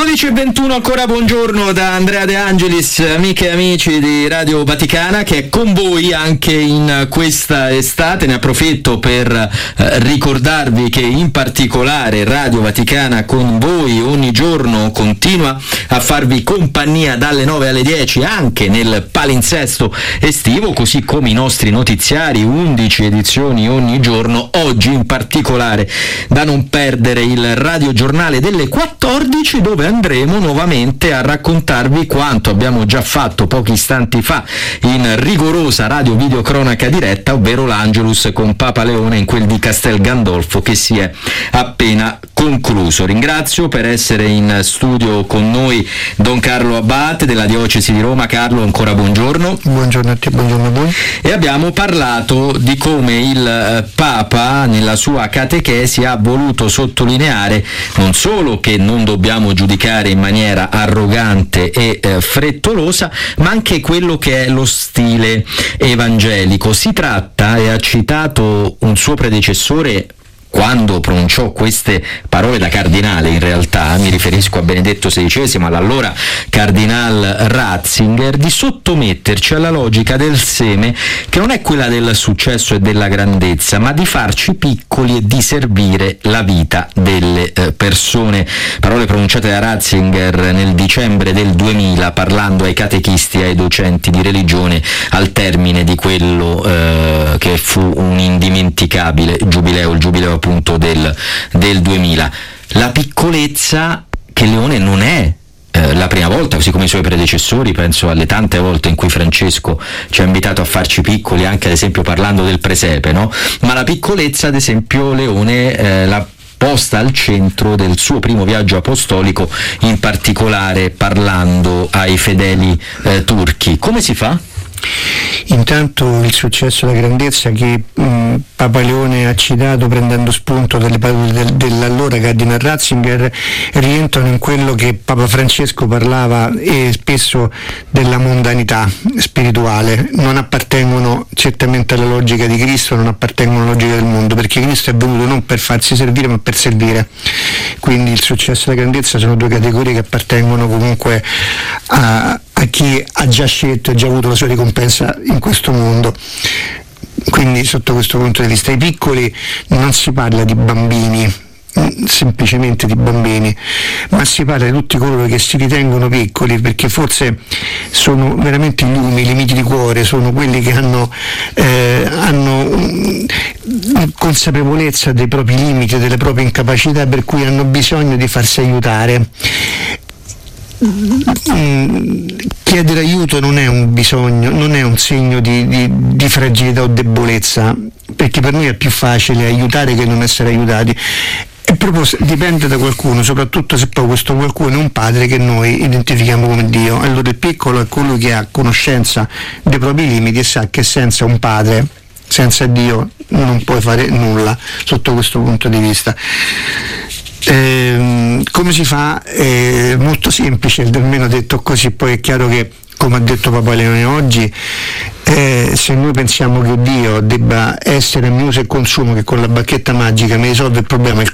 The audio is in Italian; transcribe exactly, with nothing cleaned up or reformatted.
dodici e ventuno ancora, buongiorno da Andrea De Angelis, amiche e amici di Radio Vaticana, che è con voi anche in questa estate. Ne approfitto per eh, ricordarvi che in particolare Radio Vaticana con voi ogni giorno continua a farvi compagnia dalle nove alle dieci anche nel palinsesto estivo, così come i nostri notiziari, undici edizioni ogni giorno. Oggi in particolare da non perdere il radiogiornale delle quattordici, dove andremo nuovamente a raccontarvi quanto abbiamo già fatto pochi istanti fa in rigorosa radio video cronaca diretta, ovvero l'Angelus con Papa Leone in quel di Castel Gandolfo che si è appena concluso. Ringrazio per essere in studio con noi Don Carlo Abbate della Diocesi di Roma. Carlo, ancora buongiorno. Buongiorno a te, buongiorno a voi. E abbiamo parlato di come il Papa nella sua catechesi ha voluto sottolineare non solo che non dobbiamo giudicare in maniera arrogante e eh, frettolosa, ma anche quello che è lo stile evangelico. Si tratta, e ha citato un suo predecessore quando pronunciò queste parole da cardinale, in realtà mi riferisco a Benedetto sedicesimo, all'allora cardinal Ratzinger, di sottometterci alla logica del seme, che non è quella del successo e della grandezza, ma di farci piccoli e di servire la vita delle eh, persone. Parole pronunciate da Ratzinger nel dicembre del duemila, parlando ai catechisti e ai docenti di religione al termine di quello eh, che fu un indimenticabile giubileo, il giubileo appunto del, del duemila. La piccolezza, che Leone non è eh, la prima volta, così come i suoi predecessori, penso alle tante volte in cui Francesco ci ha invitato a farci piccoli, anche ad esempio parlando del presepe, no? Ma la piccolezza, ad esempio, Leone eh, la posta al centro del suo primo viaggio apostolico, in particolare parlando ai fedeli eh, turchi. Come si fa? Intanto il successo e la grandezza che mh, Papa Leone ha citato prendendo spunto dalle parole del, dell'allora cardinal Ratzinger rientrano in quello che Papa Francesco parlava e spesso della mondanità spirituale. Non appartengono certamente alla logica di Cristo, non appartengono alla logica del mondo, perché Cristo è venuto non per farsi servire ma per servire. Quindi il successo e la grandezza sono due categorie che appartengono comunque a, a chi ha già scelto e già avuto la sua ricompensa in questo mondo. Quindi sotto questo punto di vista, i piccoli non si parla di bambini, semplicemente di bambini, ma si parla di tutti coloro che si ritengono piccoli, perché forse sono veramente gli umili, i miti di cuore, sono quelli che hanno, eh, hanno consapevolezza dei propri limiti, delle proprie incapacità, per cui hanno bisogno di farsi aiutare. Chiedere aiuto non è un bisogno, non è un segno di, di, di fragilità o debolezza, perché per noi è più facile aiutare che non essere aiutati. E proprio dipende da qualcuno, soprattutto se poi questo qualcuno è un padre che noi identifichiamo come Dio. Allora il piccolo è colui che ha conoscenza dei propri limiti e sa che senza un padre, senza Dio, non puoi fare nulla sotto questo punto di vista. Eh, come si fa? È molto semplice, almeno detto così. Poi è chiaro che, come ha detto Papa Leone oggi, eh, se noi pensiamo che Dio debba essere muso e consumo, che con la bacchetta magica mi risolve il problema, il